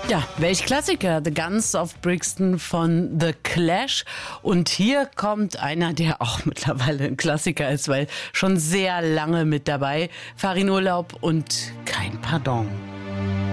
Ja, welch Klassiker, The Guns of Brixton von The Clash. Und hier kommt einer, der auch mittlerweile ein Klassiker ist, weil schon sehr lange mit dabei. Farin Urlaub und Kein Pardon.